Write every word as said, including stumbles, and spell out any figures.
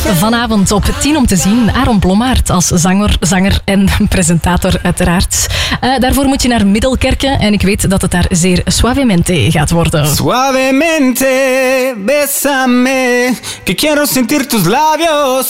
Vanavond op tien om te zien. Aaron Blommaert als zanger, zanger en presentator uiteraard. Uh, daarvoor moet je naar Middelkerken en ik weet dat het daar zeer suavemente gaat worden. Suavemente, bésame, que quiero sentir tus labios